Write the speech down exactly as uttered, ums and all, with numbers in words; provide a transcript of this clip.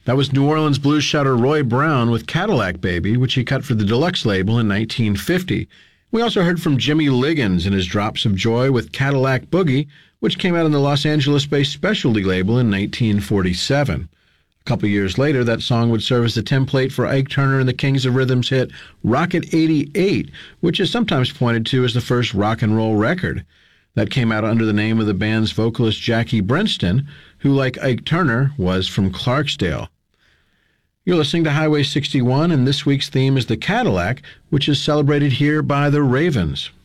That was New Orleans blues shouter Roy Brown with Cadillac Baby, which he cut for the Deluxe label in nineteen fifty. We also heard from Jimmy Liggins and his Drops of Joy with Cadillac Boogie, which came out on the Los Angeles-based Specialty label in nineteen forty-seven. A couple years later, that song would serve as the template for Ike Turner and the Kings of Rhythm's hit Rocket eighty-eight, which is sometimes pointed to as the first rock and roll record. That came out under the name of the band's vocalist Jackie Brenston, who, like Ike Turner, was from Clarksdale. You're listening to Highway sixty-one, and this week's theme is the Cadillac, which is celebrated here by the Ravens.